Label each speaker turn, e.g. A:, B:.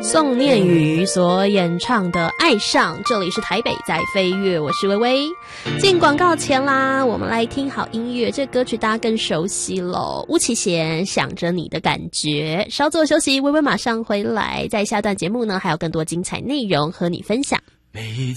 A: 宋念宇所演唱的《爱上》，这里是台北在飞跃，我是微微。进广告前啦，我们来听好音乐，这歌曲大家更熟悉咯，巫启贤想着你的感觉。稍作休息，微微马上回来，在下段节目呢还有更多精彩内容和你分享。
B: 每一